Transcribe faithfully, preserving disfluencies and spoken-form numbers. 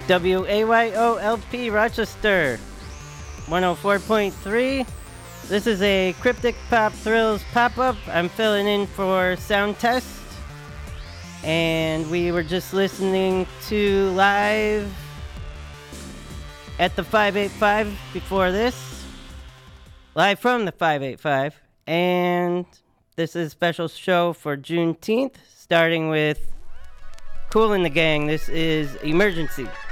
W A Y O L P Rochester, one oh four point three. This is a Cryptic Pop Thrills pop-up. I'm filling in for Sound Test. And we were just listening to Live at the five eighty-five before this. Live from the five eighty-five. And this is a special show for Juneteenth, starting with Kool and the Gang. This is Emergency.